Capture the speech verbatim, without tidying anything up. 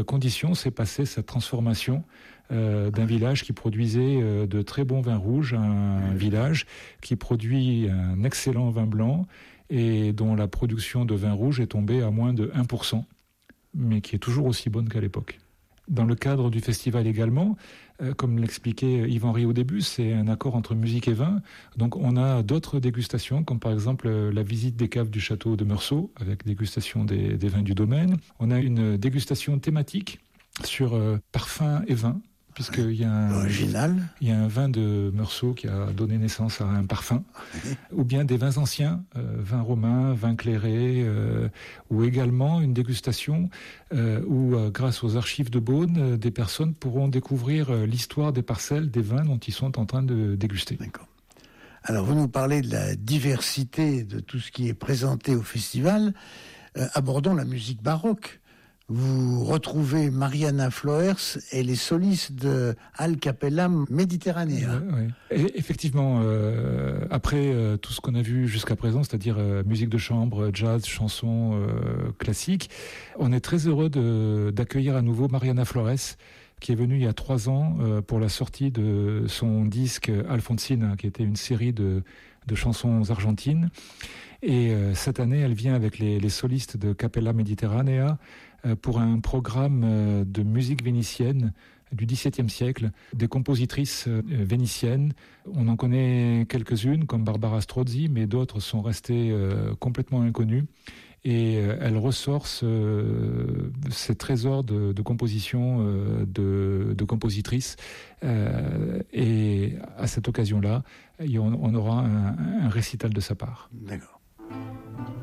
La condition, c'est passer cette transformation euh, d'un village qui produisait euh, de très bons vins rouges, un village qui produit un excellent vin blanc et dont la production de vin rouge est tombée à moins de un pour cent, mais qui est toujours aussi bonne qu'à l'époque. Dans le cadre du festival également, euh, comme l'expliquait Yves Henry au début, c'est un accord entre musique et vin. Donc on a d'autres dégustations, comme par exemple euh, la visite des caves du château de Meursault, avec dégustation des, des vins du domaine. On a une dégustation thématique sur euh, parfum et vin, puisqu'il y a un, original. Il y a un vin de Meursault qui a donné naissance à un parfum, oui. Ou bien des vins anciens, euh, vins romains, vins clairés, euh, ou également une dégustation euh, où, euh, grâce aux archives de Beaune, euh, des personnes pourront découvrir euh, l'histoire des parcelles des vins dont ils sont en train de déguster. D'accord. Alors, vous nous parlez de la diversité de tout ce qui est présenté au festival. Euh, abordons la musique baroque. Vous retrouvez Mariana Floers et les solistes de Al Capella Mediterranea. Oui, oui. Et effectivement, euh, après euh, tout ce qu'on a vu jusqu'à présent, c'est-à-dire euh, musique de chambre, jazz, chansons euh, classiques, on est très heureux de, d'accueillir à nouveau Mariana Floers, qui est venue il y a trois ans euh, pour la sortie de son disque Alfonsine, qui était une série de, de chansons argentines. Et euh, cette année, elle vient avec les, les solistes de Capella Mediterranea euh, pour un programme euh, de musique vénitienne du dix-septième siècle, des compositrices euh, vénitiennes. On en connaît quelques-unes, comme Barbara Strozzi, mais d'autres sont restées euh, complètement inconnues. Et euh, elle ressort ce, ces trésors de, de composition euh, de, de compositrices. Euh, et à cette occasion-là, on, on aura un, un récital de sa part. D'accord.